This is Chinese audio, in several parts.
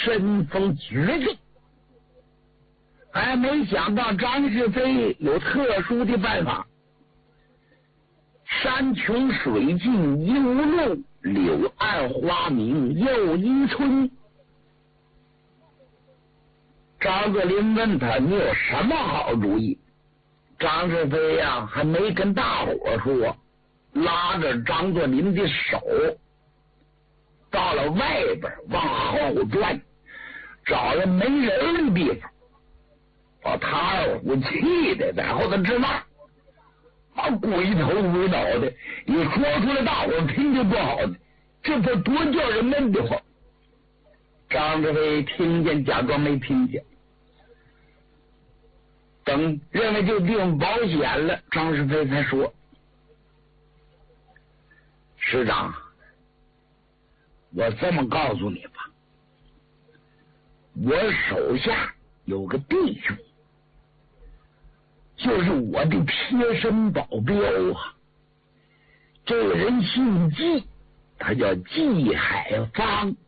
神风绝境。没想到张世飞有特殊的办法，山穷水尽疑无路，柳暗花明又一村。张作霖问他，你有什么好主意？张世飞呀，还没跟大伙说，拉着张作霖的手到了外边，往后转，找了没人的地方，把他二虎气的在后头直骂，鬼头鬼脑的，你说出来大伙听着不好的，这不多叫人闷得慌。张世飞听见，假装没听见，等认为就定保险了，张世飞才说，师长，我这么告诉你吧，我手下有个弟兄，就是我的贴身保镖啊。这个人姓纪，他叫纪海坊，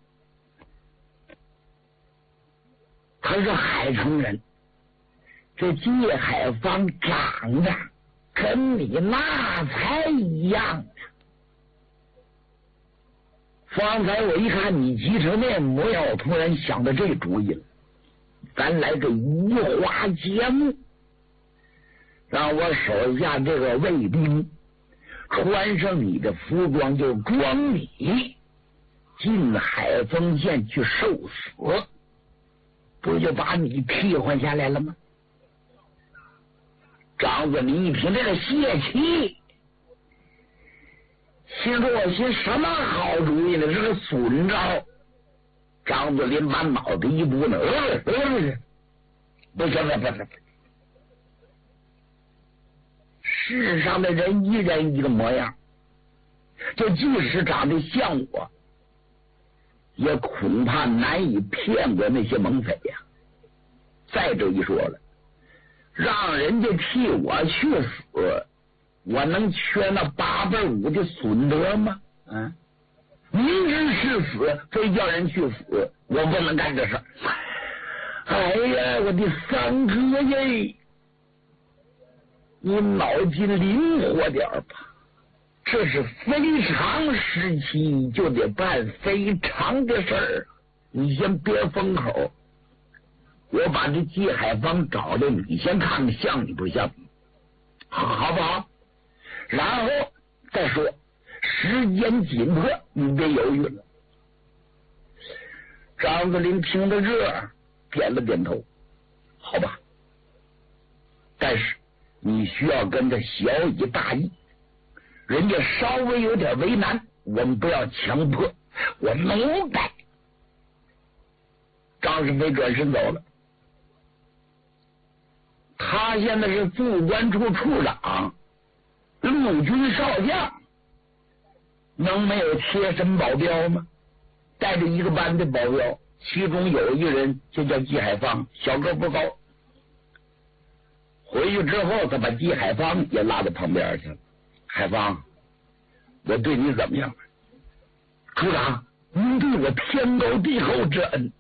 他是海城人。这纪海坊长得跟你那才一样。方才我一看你急成那模样，我突然想到这主意了，咱来个移花接木，让我手下这个卫兵穿上你的服装，就装你进海丰县去受死，不就把你替换下来了吗？张作霖一听这个泄气，心说我寻什么好主意呢？这个损招。张作霖把脑袋一拨呢，不行，世上的人一人一个模样，就即使长得像我，也恐怕难以骗过那些猛匪呀。再者一说了，让人家替我去死，我能缺那8辈5的损德吗？明知是死，非叫人去死，我不能干这事。哎呀，我的三哥耶，你脑筋灵活点吧，这是非常时期就得办非常的事儿，你先别封口，我把这纪海坊找来，你先看看像你不像你，好不好？然后再说，时间紧迫，你别犹豫了。张作霖听到这儿，点了点头，好吧，但是你需要跟着小以大义，人家稍微有点为难，我们不要强迫，我明白。张世飞转身走了。他现在是副官处处长，陆军少将，能没有贴身保镖吗？带着一个班的保镖，其中有一人就叫纪海坊，小个不高。回去之后，他把纪海坊也拉到旁边去了。海坊，我对你怎么样？处长，您对我天高地厚之恩，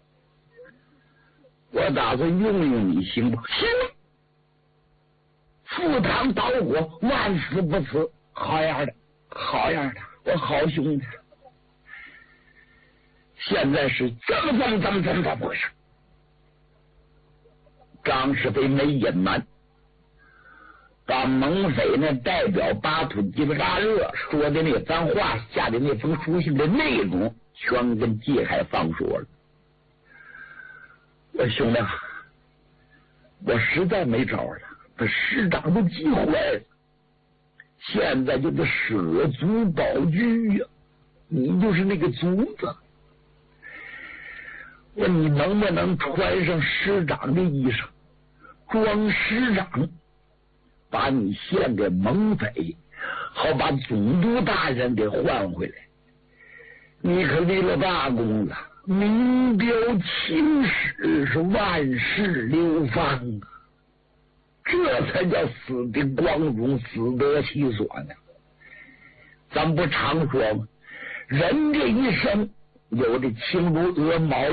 我打算用你，行不行？赴汤蹈火，万死不辞。好样的，好样的，我好兄弟。现在是怎么回事？张世飞没隐瞒，把猛匪那代表巴土吉布扎热说的那番话，下的那封书信的内容，全跟纪海坊说了。我兄弟，我实在没招了，把师长都急坏了，现在就得舍卒保车呀，你就是那个卒子。问你能不能穿上师长的衣裳，装师长，把你献给猛匪，好把总督大人给换回来。你可立了大功了，名标青史，是万世流芳啊！这才叫死的光荣，死得其所呢。咱不常说吗？人这一生有的轻如鹅毛，